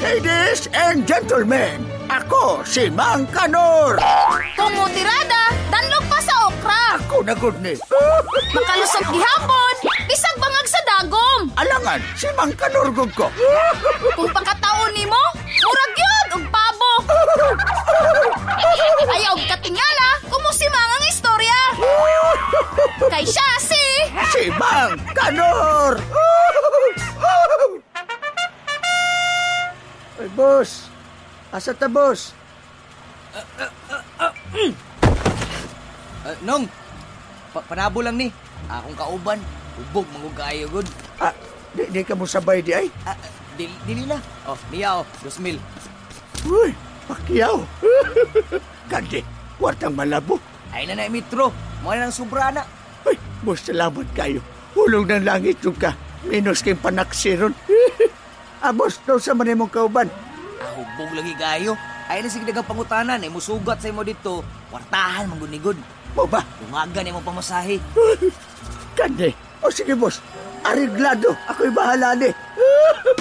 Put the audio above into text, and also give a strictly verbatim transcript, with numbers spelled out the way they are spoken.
Ladies and gentlemen, ako si Mang Kanor. Kumutirada, danlog pa sa okra. Ako na good ni. Makalusot gihapon, bisag bangag sa dagom. Alangan, si Mang Kanor gud ko. Kung pakataon nimo, murag yun og pabo. Ayaw katingala, kumusimang ang istorya. Kay siya si... Si Mang Kanor. Ay, boss. Asa ta, boss? Uh, nong, pa- panabo lang ni. Akong kauban, ubog, mangug kaayo gud. Ah, di, di ka mo sabay di ay? Ah, dili, dili na. Oh, niya oh, dos mil. Uy, pakyaw. Kandi, kwartang malabo. Ay na na metro, mo na ng sobra na. Ay, boss, salamat kayo. Hulog ng langit yung ka. Minus kayong panaksiron. Ah, boss, daw sa manay mong kauban. Ah, ubog lagi kayo. Ay na sige dagang pangutanan, ay mo sugat sa imo dito. Kwartahan manggunigod. Mo ba? Tungagan ay mo pamasahe. Kandi, o sige, boss. Ariglado, ako'y bahala ni.